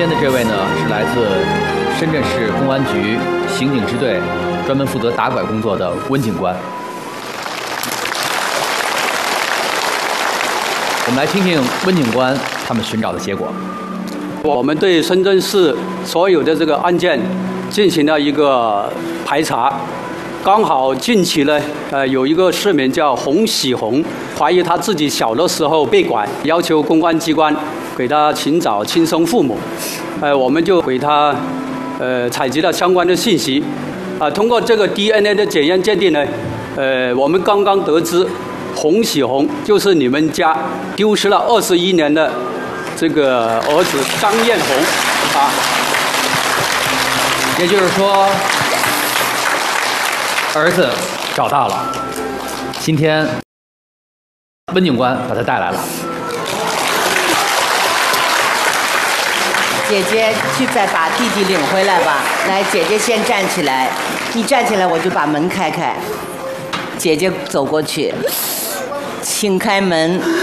边的这位呢，是来自深圳市公安局刑警支队，专门负责打拐工作的温警官。我们来听听温警官他们寻找的结果。 我们对深圳市所有的这个案件进行了一个排查，刚好近期呢，有一个市民叫洪喜红，怀疑他自己小的时候被拐，要求公安机关给他寻找亲生父母，我们就给他采集了相关的信息，通过这个 DNA 的检验鉴定呢，我们刚刚得知洪喜红就是你们家丢失了21年的这个儿子张艳红啊， 也就是说，儿子找到了，今天温警官把他带来了。 姐姐去再把弟弟领回来吧。来，姐姐先站起来，你站起来我就把门开开。姐姐走过去，请开门。